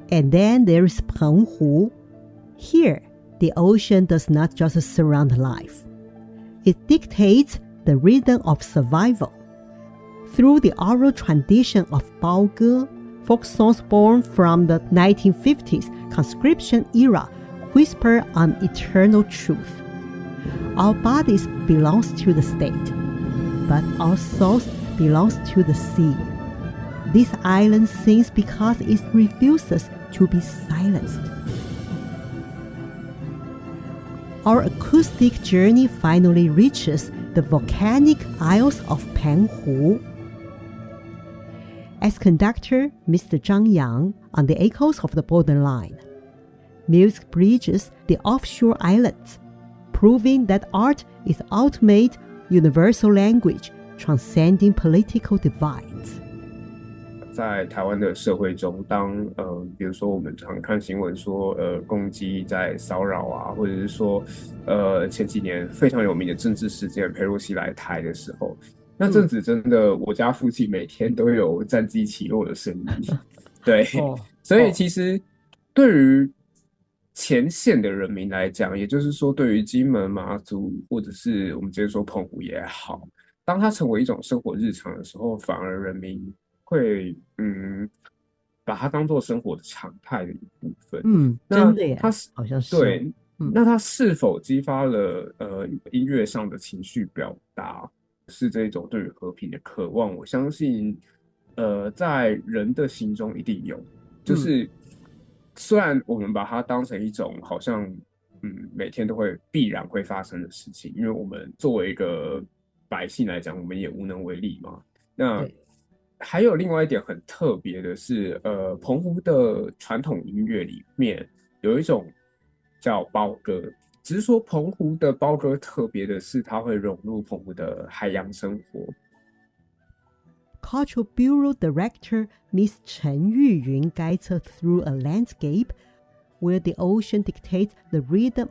And then there is Penghu. Here, the ocean does not just surround life. It dictates the rhythm of survival. Through the oral tradition of Baoge, folk songs born from the 1950s conscription era whisper an eternal truth. Our bodies belong to the state, but our souls belong to the sea. This island sings because it refuses to be silenced. Our acoustic journey finally reaches the volcanic isles of Penghu. As conductor Mr. Zhang Yang on the Echoes of the Borderline, music bridges the offshore islands, proving that art is ultimate universal language transcending political divides. 在台湾的社会中，比如说我们常看新闻说，公鸡在骚扰啊，或者是说，前几年非常有名的政治事件佩洛西来台的时候，那阵子真的我家附近每天都有战机起落的声音，对，所以其实对于前线的人民来讲，也就是说对于金门、马祖或者是我们直接说澎湖也好，当它成为一种生活日常的时候，反而人民会把它当做生活的常态的一部分。 真的耶，好像是对。那它是否激发了音乐上的情绪表达，是这种对于和平的渴望？我相信，在人的心中一定有。就是虽然我们把它当成一种好像每天都会必然会发生的事情，因为我们作为一个百姓来讲，我们也无能为力嘛。那还有另外一点很特别的是，澎湖的传统音乐里面有一种叫包歌，只是说澎湖的包歌特别的是，它会融入澎湖的海洋生活。 Cultural Bureau Director Miss Chen Yuyun guides us through a landscape where the ocean dictates the rhythm